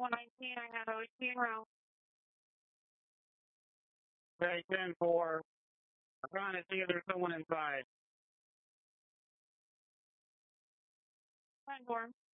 119, I have OT en route. Okay, 10-4. I'm trying to see if there's someone inside. 10-4.